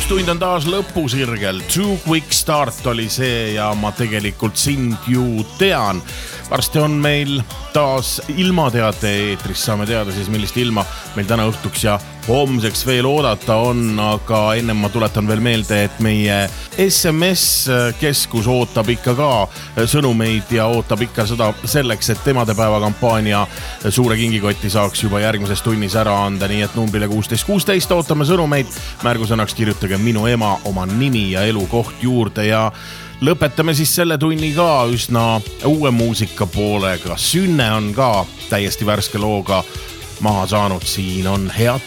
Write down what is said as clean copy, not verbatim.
tund on taas lõpusirgel. Too Quick Start oli see ja ma tegelikult sind ju tean. Varsti on meil taas ilmateate eetris. Saame teada siis, millist ilma meil täna õhtuks ja homseks veel oodata on, aga ennem ma tuletan veel meelde, et meie SMS-keskus ootab ikka ka sõnumeid ja ootab ikka seda selleks, et emadepäeva kampaania suure kingikotti saaks juba järgmises tunnis ära anda, nii et numbrile 1616 ootame sõnumeid. Märgusõnaks kirjutage minu ema, oma nimi ja elukoht juurde ja lõpetame siis selle tunni ka üsna uue muusika poolega. Sünne on ka täiesti värske looga maha saanud. Siin on Head